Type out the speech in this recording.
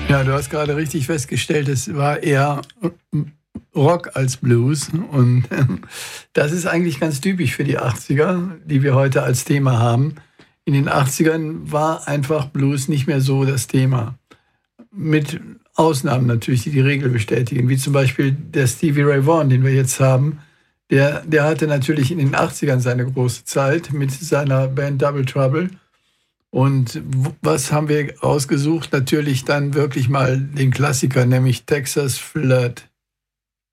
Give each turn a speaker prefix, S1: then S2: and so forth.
S1: Ja, du hast gerade richtig festgestellt, es war eher Rock als Blues. Und das ist eigentlich ganz typisch für die 80er, die wir heute als Thema haben. In den 80ern war einfach Blues nicht mehr so das Thema. Mit Ausnahmen natürlich, die die Regel bestätigen, wie zum Beispiel der Stevie Ray Vaughan, den wir jetzt haben. Der hatte natürlich in den 80ern seine große Zeit mit seiner Band Double Trouble. Und was haben wir rausgesucht? Natürlich dann wirklich mal den Klassiker, nämlich Texas Flood.